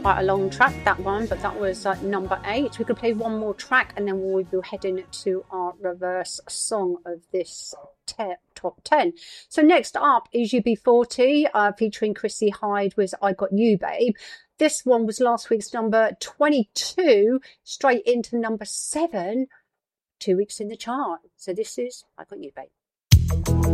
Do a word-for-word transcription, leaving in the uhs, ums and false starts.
quite a long track, that one, but that was uh, number eight. We could play one more track and then we'll be heading to our reverse song of this te- top ten. So next up is U B forty, uh, featuring Chrissie Hynde with I Got You, Babe. This one was last week's number twenty-two, straight into number seven, two weeks in the chart. So this is I Got You, Babe.